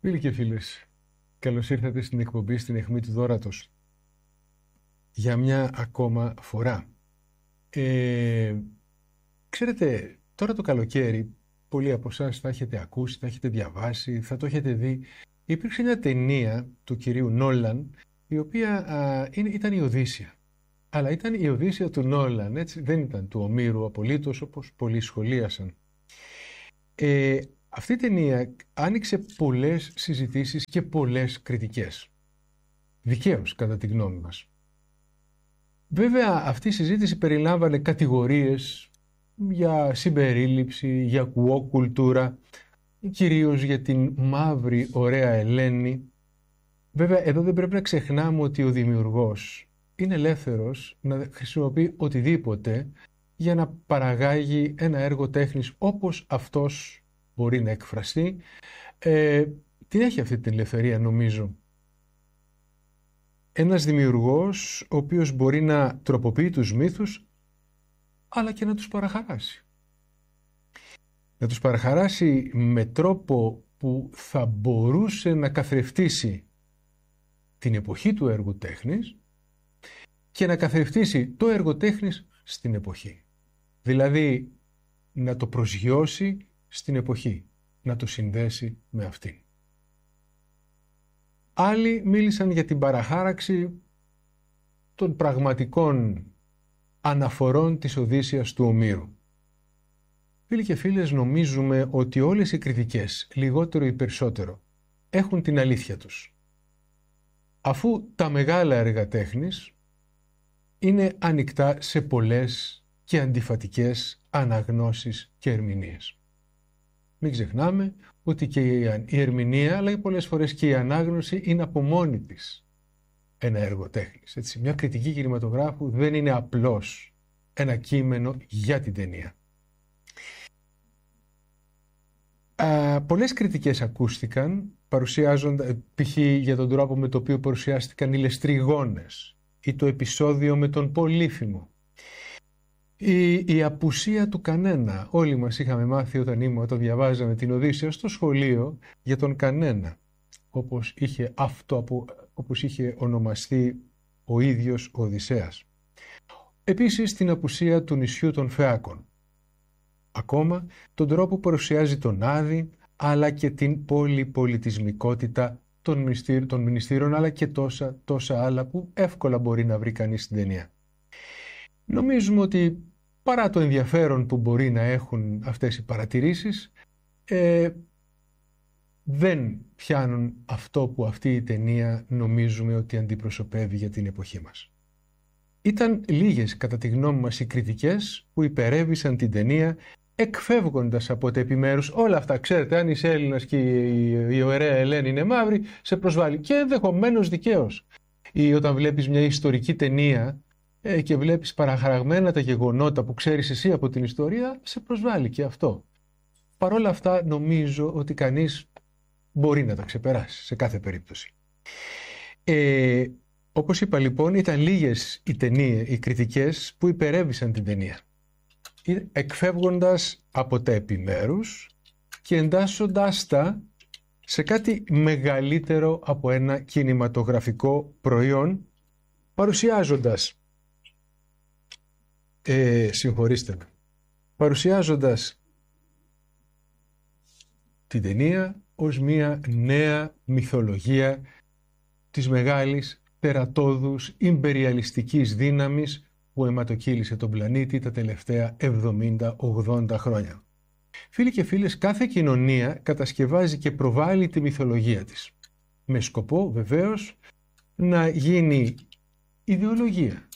Φίλοι και φίλες, καλώς ήρθατε στην εκπομπή στην Αιχμή του Δώρατος για μια ακόμα φορά. Ξέρετε, τώρα το καλοκαίρι, πολλοί από εσάς θα έχετε ακούσει, θα έχετε διαβάσει, θα το έχετε δει. Υπήρξε μια ταινία του κυρίου Νόλαν, η οποία ήταν η Οδύσσεια. Αλλά ήταν η Οδύσσεια του Νόλαν, έτσι, δεν ήταν του Ομήρου απολύτως, όπως πολλοί σχολίασαν. Αυτή η ταινία άνοιξε πολλές συζητήσεις και πολλές κριτικές. Δικαίως, κατά τη γνώμη μας. Βέβαια, αυτή η συζήτηση περιλάμβανε κατηγορίες για συμπερίληψη, για κουό κουλτούρα, κυρίως για την μαύρη ωραία Ελένη. Βέβαια, εδώ δεν πρέπει να ξεχνάμε ότι ο δημιουργός είναι ελεύθερος να χρησιμοποιεί οτιδήποτε για να παραγάγει ένα έργο τέχνης όπως αυτός μπορεί να εκφραστεί. Την έχει αυτή την ελευθερία, νομίζω. Ένας δημιουργός ο οποίος μπορεί να τροποποιεί τους μύθους, αλλά και να τους παραχαράσει. Να τους παραχαράσει με τρόπο που θα μπορούσε να καθρεφτίσει την εποχή του έργου τέχνης και να καθρεφτίσει το έργο τέχνης στην εποχή. Δηλαδή, να το προσγειώσει στην εποχή, να το συνδέσει με αυτήν. Άλλοι μίλησαν για την παραχάραξη των πραγματικών αναφορών της Οδύσσειας του Ομήρου. Φίλοι και φίλες, νομίζουμε ότι όλες οι κριτικές, λιγότερο ή περισσότερο, έχουν την αλήθεια τους. Αφού τα μεγάλα έργα τέχνης είναι ανοιχτά σε πολλές και αντιφατικές αναγνώσεις και ερμηνείες. Μην ξεχνάμε ότι και η ερμηνεία, αλλά πολλές φορές και η ανάγνωση είναι από μόνη της ένα έργο τέχνης. Έτσι, μια κριτική κινηματογράφου δεν είναι απλώς ένα κείμενο για την ταινία. Πολλές κριτικές ακούστηκαν, π.χ. για τον τρόπο με το οποίο παρουσιάστηκαν οι λεστριγόνες ή το επεισόδιο με τον Πολύφημο. Η απουσία του κανένα. Όλοι μας είχαμε μάθει όταν διαβάζαμε την Οδύσσεια στο σχολείο για τον κανένα, όπως είχε ονομαστεί ο ίδιος ο Οδυσσέας. Επίσης την απουσία του νησιού των Φεάκων. Ακόμα τον τρόπο που παρουσιάζει τον Άδη, αλλά και την πολυπολιτισμικότητα των μνηστήρων, αλλά και τόσα άλλα που εύκολα μπορεί να βρει κανείς στην ταινία. Νομίζουμε ότι παρά το ενδιαφέρον που μπορεί να έχουν αυτές οι παρατηρήσεις, δεν πιάνουν αυτό που αυτή η ταινία νομίζουμε ότι αντιπροσωπεύει για την εποχή μας. Ήταν λίγες κατά τη γνώμη μας οι κριτικές που υπερέβησαν την ταινία, εκφεύγοντας από τα επιμέρους όλα αυτά. Ξέρετε, αν είσαι Έλληνας και η ωραία Ελένη είναι μαύρη, σε προσβάλλει, και ενδεχομένως δικαίως. Ή όταν βλέπεις μια ιστορική ταινία και βλέπεις παραχαραγμένα τα γεγονότα που ξέρεις εσύ από την ιστορία, σε προσβάλλει και αυτό. Παρ' όλα αυτά νομίζω ότι κανείς μπορεί να τα ξεπεράσει σε κάθε περίπτωση. Όπως είπα λοιπόν, ήταν λίγες οι κριτικές που υπερέβησαν την ταινία, εκφεύγοντας από τα επιμέρους και εντάσσοντάς τα σε κάτι μεγαλύτερο από ένα κινηματογραφικό προϊόν, παρουσιάζοντας την ταινία ως μια νέα μυθολογία της μεγάλης τερατώδους ιμπεριαλιστικής δύναμης που αιματοκύλησε τον πλανήτη τα τελευταία 70-80 χρόνια. Φίλοι και φίλες, κάθε κοινωνία κατασκευάζει και προβάλλει τη μυθολογία της, με σκοπό βεβαίως να γίνει ιδεολογία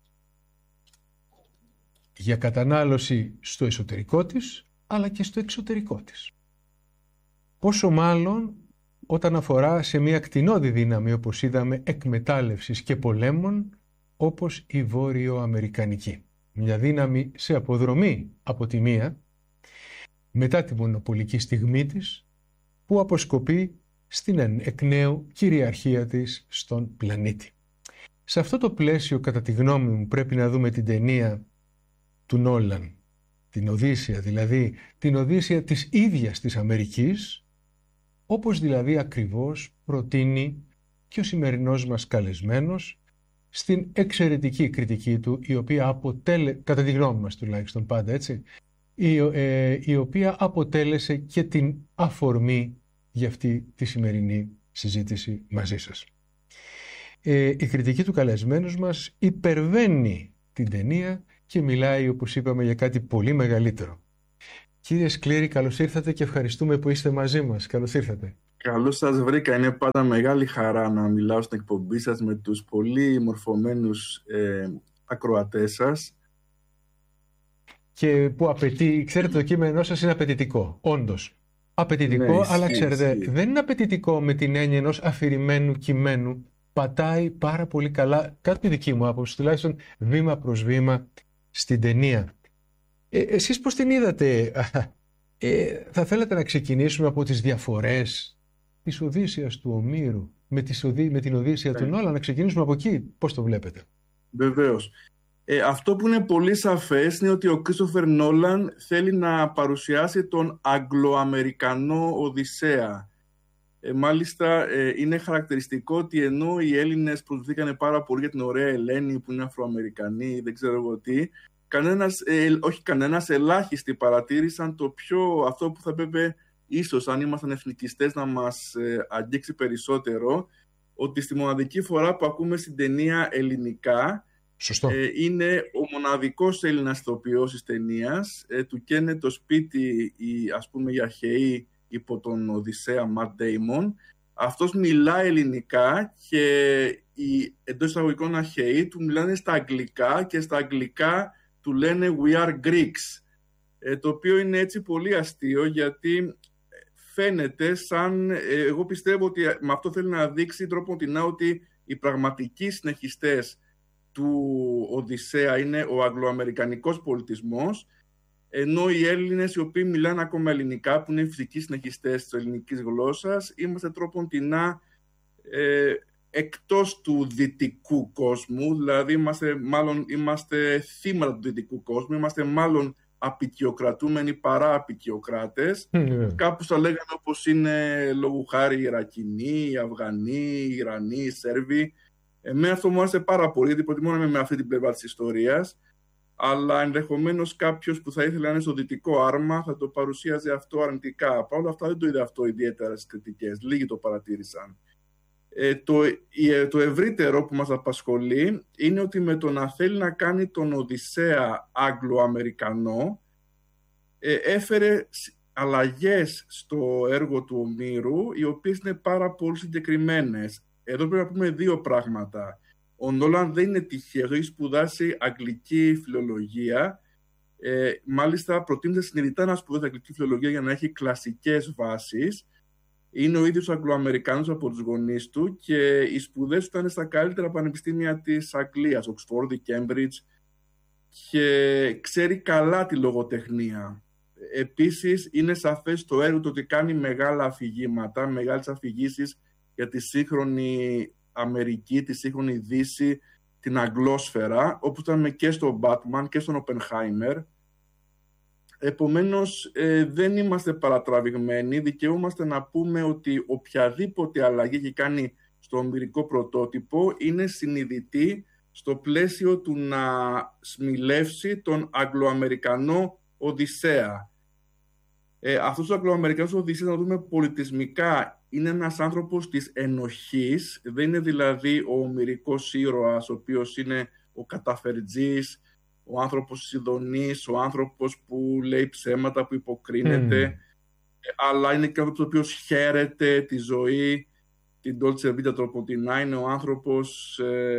για κατανάλωση στο εσωτερικό της, αλλά και στο εξωτερικό της. Πόσο μάλλον όταν αφορά σε μια κτηνώδη δύναμη, όπως είδαμε, εκμετάλλευσης και πολέμων, όπως η Βόρειο-Αμερικανική. Μια δύναμη σε αποδρομή από τη μία, μετά τη μονοπολική στιγμή της, που αποσκοπεί στην εκ νέου κυριαρχία της στον πλανήτη. Σε αυτό το πλαίσιο, κατά τη γνώμη μου, πρέπει να δούμε την ταινία του Νόλαν, την Οδύσσεια, δηλαδή την Οδύσσεια της ίδιας της Αμερικής, όπως δηλαδή ακριβώς προτείνει και ο σημερινός μας καλεσμένος στην εξαιρετική κριτική του, η οποία κατά τη γνώμη μας τουλάχιστον πάντα έτσι, η οποία αποτέλεσε και την αφορμή για αυτή τη σημερινή συζήτηση μαζί σας. Η κριτική του καλεσμένου μας υπερβαίνει την ταινία και μιλάει, όπως είπαμε, για κάτι πολύ μεγαλύτερο. Κύριε Σκλήρη, καλώς ήρθατε και ευχαριστούμε που είστε μαζί μας. Καλώς ήρθατε. Καλώς σας βρήκα. Είναι πάντα μεγάλη χαρά να μιλάω στην εκπομπή σας με τους πολύ μορφωμένους ακροατές σας. Και που απαιτεί, ξέρετε, το κείμενό σας είναι απαιτητικό, όντως. Απαιτητικό, ναι, αλλά ξέρετε, δεν είναι απαιτητικό με την έννοια ενός αφηρημένου κειμένου. Πατάει πάρα πολύ καλά, κάτι τη δική μου άποψη, τουλάχιστον βήμα προς βήμα στην ταινία. Εσείς πώς την είδατε? Θα θέλατε να ξεκινήσουμε από τις διαφορές της Οδύσσειας του Ομήρου με την Οδύσσεια του Νόλαν, να ξεκινήσουμε από εκεί. Πώς το βλέπετε? Βεβαίως. Αυτό που είναι πολύ σαφές είναι ότι ο Κρίστοφερ Νόλαν θέλει να παρουσιάσει τον Αγγλοαμερικανό Οδυσσέα. Μάλιστα είναι χαρακτηριστικό ότι ενώ οι Έλληνες προσδεθήκανε πάρα πολύ για την ωραία Ελένη που είναι Αφροαμερικανή, δεν ξέρω εγώ τι, ελάχιστοι παρατήρησαν αυτό που θα έπρεπε ίσως αν ήμασταν εθνικιστές να μας αγγίξει περισσότερο, ότι στη μοναδική φορά που ακούμε στην ταινία ελληνικά, είναι ο μοναδικός Έλληνας ηθοποιός της ταινίας, του καίνε το σπίτι οι αρχαίοι υπό τον Οδυσσέα Ματ Ντέιμον. Αυτός μιλάει ελληνικά και οι εντός εισαγωγικών αρχαίοι του μιλάνε στα αγγλικά και στα αγγλικά του λένε «We are Greeks», το οποίο είναι έτσι πολύ αστείο, γιατί φαίνεται σαν, εγώ πιστεύω ότι με αυτό θέλει να δείξει τρόποντινά ότι οι πραγματικοί συνεχιστές του Οδυσσέα είναι ο αγγλοαμερικανικός πολιτισμός, ενώ οι Έλληνες οι οποίοι μιλάνε ακόμα ελληνικά, που είναι οι φυσικοί συνεχιστές της ελληνικής γλώσσας, είμαστε τρόποντινά εκτός του δυτικού κόσμου, δηλαδή είμαστε θύματα του δυτικού κόσμου, είμαστε μάλλον απικιοκρατούμενοι παρά απικιοκράτες. Κάπου θα λέγαμε όπως είναι λόγου χάρη οι Ιρακινοί, οι Αφγανοί, οι Ιρανοί, οι Σέρβοι. Εμένα αυτό μου άρεσε πάρα πολύ, γιατί προτιμώ να είμαι με αυτή την πλευρά της ιστορίας, αλλά ενδεχομένως κάποιος που θα ήθελε να είναι στο δυτικό άρμα θα το παρουσίαζε αυτό αρνητικά. Παρ' όλα αυτά δεν το είδε αυτό ιδιαίτερα στις κριτικές, λίγοι το παρατήρησαν. Το ευρύτερο που μας απασχολεί είναι ότι με το να θέλει να κάνει τον Οδυσσέα Αγγλοαμερικανό, έφερε αλλαγές στο έργο του Ομήρου, οι οποίες είναι πάρα πολύ συγκεκριμένες. Εδώ πρέπει να πούμε δύο πράγματα. Ο Νόλαν δεν είναι τυχαίος, έχει σπουδάσει αγγλική φιλολογία. Μάλιστα προτείνεται συνειδητά να σπουδάσει αγγλική φιλολογία για να έχει κλασικές βάσεις. Είναι ο ίδιος Αγγλοαμερικάνος από τους γονείς του και οι σπουδές του ήταν στα καλύτερα πανεπιστήμια της Αγγλίας, Οξφόρδη, Κέμπριτζ, και ξέρει καλά τη λογοτεχνία. Επίσης είναι σαφές στο έργο του ότι κάνει μεγάλα αφηγήματα, μεγάλες αφηγήσεις για τη σύγχρονη Αμερική, τη σύγχρονη Δύση, την αγγλόσφαιρα, όπως ήταν και στον Batman και στον Οπενχάιμερ. Επομένως δεν είμαστε παρατραβηγμένοι, δικαιούμαστε να πούμε ότι οποιαδήποτε αλλαγή έχει κάνει στο ομηρικό πρωτότυπο είναι συνειδητή στο πλαίσιο του να σμιλεύσει τον Αγγλοαμερικανό Οδυσσέα. Αυτός ο Αγγλοαμερικανός Οδυσσέας, να δούμε πολιτισμικά, είναι ένας άνθρωπος της ενοχής, δεν είναι δηλαδή ο ομηρικός ήρωας, ο οποίος είναι ο καταφερτζής, ο άνθρωπος της ειδονής, ο άνθρωπος που λέει ψέματα, που υποκρίνεται, αλλά είναι και ο άνθρωπος ο οποίος χαίρεται τη ζωή, την Dolce Vita τροποντινά, είναι ο άνθρωπος,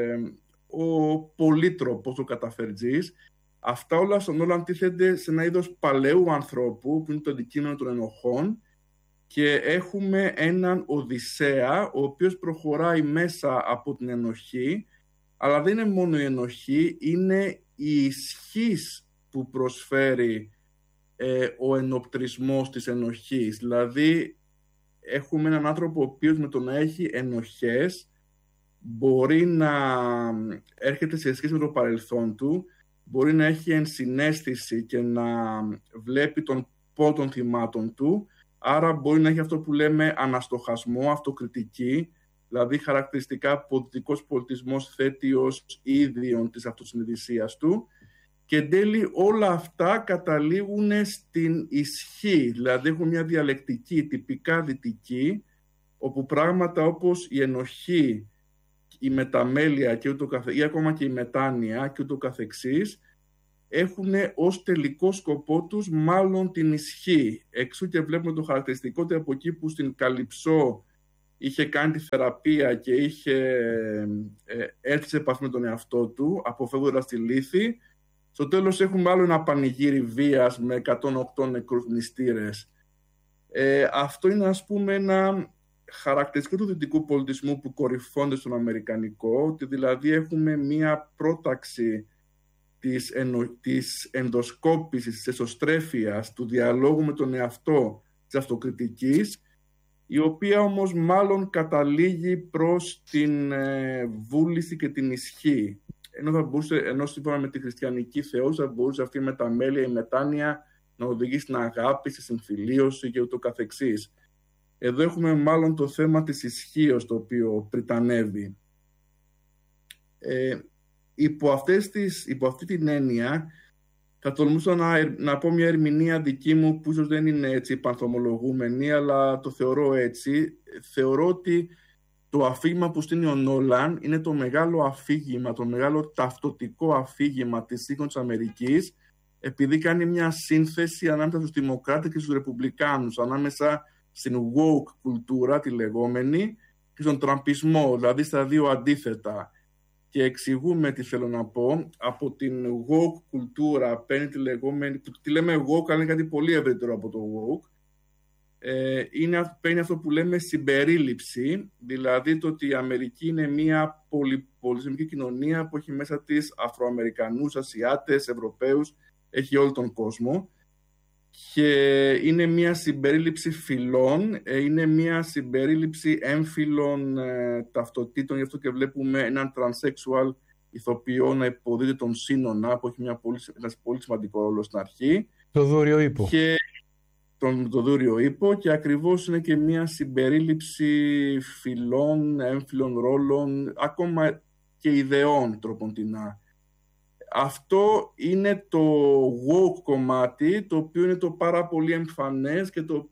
ο πολύτροπος, ο καταφερτζής. Αυτά όλα στον Νόλαν αντίθεται σε ένα είδος παλαιού ανθρώπου, που είναι το αντικείμενο των ενοχών, και έχουμε έναν Οδυσσέα, ο οποίος προχωράει μέσα από την ενοχή, αλλά δεν είναι μόνο η ενοχή, είναι η ισχύς που προσφέρει ο ενοπτρισμός της ενοχής. Δηλαδή έχουμε έναν άνθρωπο ο οποίος με το να έχει ενοχές μπορεί να έρχεται σε σχέση με το παρελθόν του, μπορεί να έχει ενσυναίσθηση και να βλέπει τον πόνο των θυμάτων του, Άρα μπορεί να έχει αυτό που λέμε αναστοχασμό, αυτοκριτική, δηλαδή χαρακτηριστικά που ο δυτικός πολιτισμός θέτει ως ίδιον της αυτοσυνειδησίας του. Και εν τέλει όλα αυτά καταλήγουν στην ισχύ, δηλαδή έχουν μια διαλεκτική τυπικά δυτική, όπου πράγματα όπως η ενοχή, η μεταμέλεια και ή ακόμα και η μετάνοια και ούτω καθεξής, έχουν ως τελικό σκοπό τους μάλλον την ισχύ. Εξού και βλέπουμε το χαρακτηριστικό ότι από εκεί που στην Καλυψό είχε κάνει τη θεραπεία και είχε έρθει σε επαφή με τον εαυτό του, αποφεύγοντας τη λύθη, στο τέλος έχουμε άλλο ένα πανηγύρι βίας με 108 νεκρούς μνηστήρες. Αυτό είναι, ας πούμε, ένα χαρακτηριστικό του δυτικού πολιτισμού που κορυφώνται στον αμερικανικό, ότι δηλαδή έχουμε μία πρόταξη της ενδοσκόπησης, της εσωστρέφειας, του διαλόγου με τον εαυτό, της αυτοκριτικής, η οποία όμως μάλλον καταλήγει προς την βούληση και την ισχύ. Ενώ σύμφωνα με τη χριστιανική θεώρηση θα μπορούσε αυτή η μεταμέλεια, η μετάνοια να οδηγήσει στην αγάπη, στη συμφιλίωση και ούτω καθεξής. Εδώ έχουμε μάλλον το θέμα της ισχύως το οποίο πριτανεύει. Υπό αυτή την έννοια θα τολμούσα να πω μια ερμηνεία δική μου που ίσως δεν είναι έτσι πανθομολογούμενη, αλλά το θεωρώ έτσι. Θεωρώ ότι το αφήγημα που στείνει ο Νόλαν είναι το μεγάλο αφήγημα, το μεγάλο ταυτοτικό αφήγημα της σύγχρονης Αμερικής, επειδή κάνει μια σύνθεση ανάμεσα στους δημοκράτες και στους ρεπουμπλικάνους, ανάμεσα στην woke κουλτούρα, τη λεγόμενη, και στον τραμπισμό, δηλαδή στα δύο αντίθετα. Και εξηγούμε τι θέλω να πω. Από την woke κουλτούρα παίρνει τη λεγόμενη, τη λέμε woke, αλλά είναι κάτι πολύ ευρύτερο από το woke. Παίρνει αυτό που λέμε συμπερίληψη, δηλαδή το ότι η Αμερική είναι μια πολυπολιτισμική κοινωνία που έχει μέσα της Αφροαμερικανούς, Ασιάτες, Ευρωπαίους, έχει όλο τον κόσμο. Και είναι μια συμπερίληψη φυλών, είναι μια συμπερίληψη έμφυλων ταυτοτήτων, γι' αυτό και βλέπουμε έναν τρανσέξουαλ ηθοποιό να υποδίδει τον Σίνονα, που έχει ένα πολύ σημαντικό ρόλο στην αρχή. Το Δούριο Ύπο. Και το Δούριο Ύπο, και ακριβώς είναι και μια συμπερίληψη φυλών, έμφυλων ρόλων, ακόμα και ιδεών τροποντινά. Αυτό είναι το woke κομμάτι, το οποίο είναι το πάρα πολύ εμφανές και το